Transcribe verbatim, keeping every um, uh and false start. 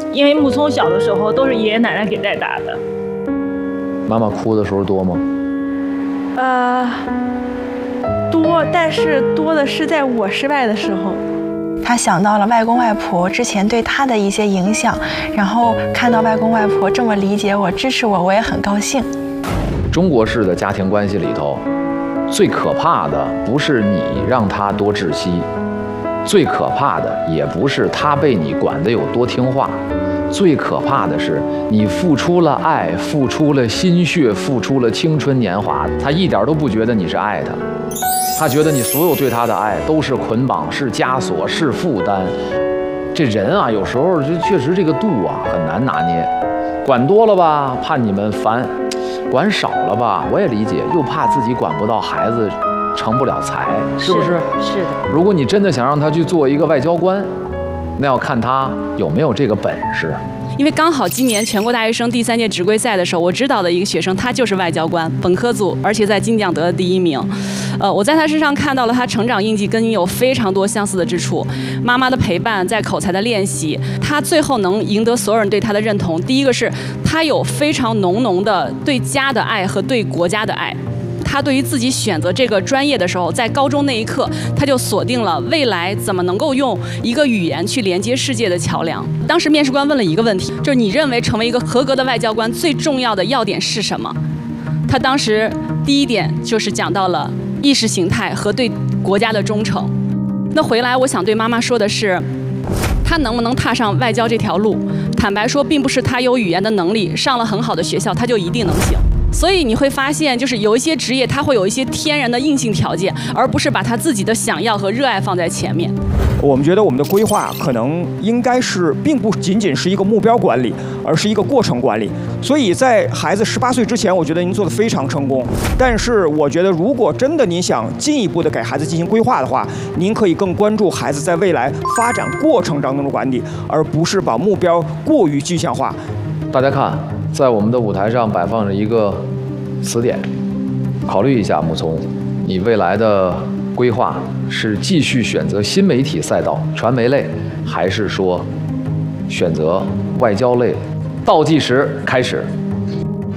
因为木聪小的时候都是爷爷奶奶给带大的。 妈妈哭的时候多吗？ 呃，多，但是多的是在我失败的时候。 他想到了外公外婆之前对他的一些影响，然后看到外公外婆这么理解我、支持我，我也很高兴。 中国式的家庭关系里头，最可怕的不是你让他多窒息，最可怕的也不是他被你管得有多听话，最可怕的是你付出了爱，付出了心血，付出了青春年华，他一点都不觉得你是爱他。他觉得你所有对他的爱都是捆绑，是枷锁，是负担。这人啊，有时候就确实这个度啊很难拿捏。管多了吧，怕你们烦；管少了吧，我也理解，又怕自己管不到孩子，成不了才，是不是？ 是的。 如果你真的想让他去做一个外交官，那要看他有没有这个本事。 因为刚好今年全国大学生第三届职规赛的时候，我指导的一个学生，他就是外交官，本科组，而且在金奖得了第一名。呃，我在他身上看到了他成长印记跟你有非常多相似的之处。妈妈的陪伴，在口才的练习，他最后能赢得所有人对他的认同。第一个是他有非常浓浓的对家的爱和对国家的爱。他对于自己选择这个专业的时候，在高中那一刻，他就锁定了未来怎么能够用一个语言去连接世界的桥梁。当时面试官问了一个问题，就是你认为成为一个合格的外交官最重要的要点是什么？他当时第一点就是讲到了意识形态和对国家的忠诚。那回来我想对妈妈说的是，他能不能踏上外交这条路，坦白说，并不是他有语言的能力，上了很好的学校他就一定能行。所以你会发现，就是有一些职业，它会有一些天然的硬性条件，而不是把他自己的想要和热爱放在前面。 我们觉得我们的规划可能应该是，并不仅仅是一个目标管理，而是一个过程管理。所以在孩子十八岁之前，我觉得您做得非常成功。但是我觉得，如果真的您想进一步的给孩子进行规划的话，您可以更关注孩子在未来发展过程当中的管理，而不是把目标过于具象化。 大家看，在我们的舞台上摆放着一个词典，考虑一下，木聪，你未来的规划是继续选择新媒体赛道、传媒类，还是说选择外交类？倒计时开始。